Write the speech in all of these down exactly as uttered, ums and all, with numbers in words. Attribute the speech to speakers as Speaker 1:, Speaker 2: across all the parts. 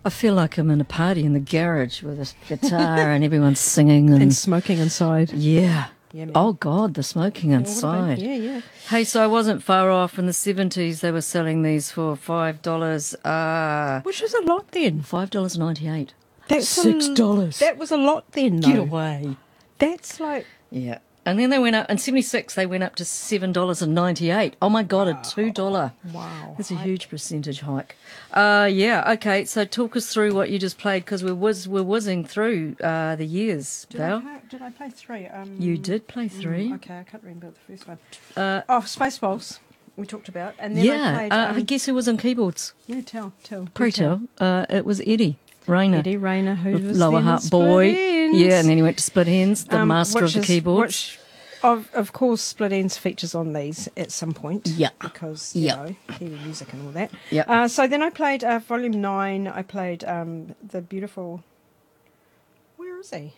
Speaker 1: I feel like I'm in a party in the garage with a guitar and everyone's singing and,
Speaker 2: And smoking inside.
Speaker 1: yeah.
Speaker 2: Yeah, man.
Speaker 1: Oh God, the smoking
Speaker 2: Yeah, what about-
Speaker 1: inside.
Speaker 2: Yeah, yeah.
Speaker 1: Hey, so I wasn't far off. In the seventies, they were selling these for five dollars. Uh,
Speaker 2: Which is a lot then.
Speaker 1: five dollars ninety-eight.
Speaker 2: That's
Speaker 1: Six
Speaker 2: a-
Speaker 1: dollars.
Speaker 2: That was a lot then,
Speaker 1: Get
Speaker 2: though.
Speaker 1: away.
Speaker 2: That's like...
Speaker 1: Yeah. And then they went up, in seventy-six, they went up to seven dollars ninety-eight. Oh my God, a two dollars.
Speaker 2: Wow.
Speaker 1: That's a huge percentage hike. Uh, yeah, okay, so talk us through what you just played, because we're, whiz, we're whizzing through uh, the years,
Speaker 2: Did I,
Speaker 1: Val.
Speaker 2: play, did I play three? Um,
Speaker 1: You did play three.
Speaker 2: mm, okay, I can't remember the first one.
Speaker 1: Uh,
Speaker 2: Oh, Spaceballs, we talked about. And then I
Speaker 1: yeah,
Speaker 2: played...
Speaker 1: uh,
Speaker 2: um,
Speaker 1: guess who was on keyboards?
Speaker 2: yeah, tell, tell. do
Speaker 1: Pray tell. Uh, it was Eddie Rayner.
Speaker 2: Eddie Rayner, who was
Speaker 1: Lower
Speaker 2: then
Speaker 1: Heart
Speaker 2: in
Speaker 1: Boy.
Speaker 2: Split Ends.
Speaker 1: Yeah, and then he went to Split Ends, the
Speaker 2: Um,
Speaker 1: master
Speaker 2: which
Speaker 1: of the
Speaker 2: is-
Speaker 1: keyboards.
Speaker 2: Which, of, of course, Split Ends features on these at some point.
Speaker 1: Yeah.
Speaker 2: Because, you
Speaker 1: Yeah.
Speaker 2: know, Kiwi music and all that.
Speaker 1: Yeah.
Speaker 2: Uh, so then I played uh, Volume nine. I played um, the beautiful... Where is he?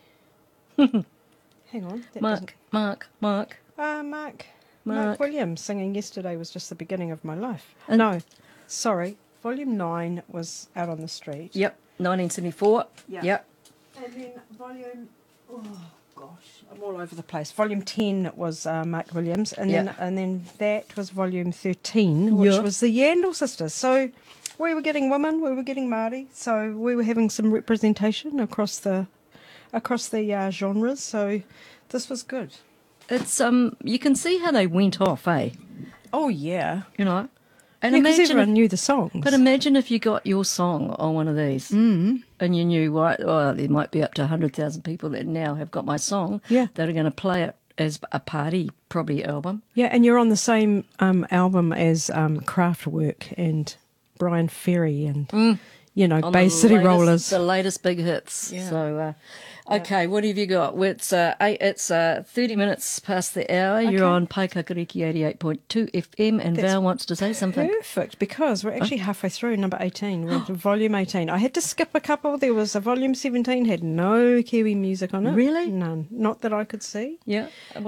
Speaker 2: Hang on. that
Speaker 1: Mark, Mark, Mark.
Speaker 2: doesn't- Uh, Mark. Mark.
Speaker 1: Mark.
Speaker 2: Williams singing Yesterday Was Just the Beginning of My Life.
Speaker 1: And-
Speaker 2: no, sorry. Volume nine was Out on the Street.
Speaker 1: Yep, nineteen seventy-four.
Speaker 2: Yeah.
Speaker 1: Yep.
Speaker 2: And then volume, oh gosh, I'm all over the place. Volume ten was uh, Mark Williams, and
Speaker 1: Yeah.
Speaker 2: then and then that was volume thirteen, which
Speaker 1: Yeah.
Speaker 2: was the Yandel sisters. So we were getting women, we were getting Māori, so we were having some representation across the across the uh, genres. So this was good.
Speaker 1: It's um, you can see how they went off, eh?
Speaker 2: Oh yeah,
Speaker 1: You know, and
Speaker 2: and because
Speaker 1: imagine,
Speaker 2: everyone
Speaker 1: if,
Speaker 2: knew the songs.
Speaker 1: but imagine if you got your song on one of these,
Speaker 2: mm.
Speaker 1: and you knew, right? Oh, there might be up to a hundred thousand people that now have got my song.
Speaker 2: Yeah.
Speaker 1: that are going to play it as a party, probably album.
Speaker 2: Yeah, and you're on the same um, album as um, Kraftwerk and Brian Ferry and you know
Speaker 1: On
Speaker 2: Bay
Speaker 1: the
Speaker 2: City
Speaker 1: latest-
Speaker 2: Rollers.
Speaker 1: the latest big hits.
Speaker 2: Yeah.
Speaker 1: So, uh, okay, what have you got? Well, it's uh, eight, it's uh, thirty minutes past the hour. You're
Speaker 2: Okay.
Speaker 1: on Paikakariki eighty-eight point two F M, and
Speaker 2: That's
Speaker 1: Val wants to say something.
Speaker 2: Perfect, because we're actually halfway through number eighteen. We're at volume eighteen. I had to skip a couple. There was a volume seventeen, had no Kiwi music on it.
Speaker 1: Really?
Speaker 2: None. Not that I could see.
Speaker 1: Yeah.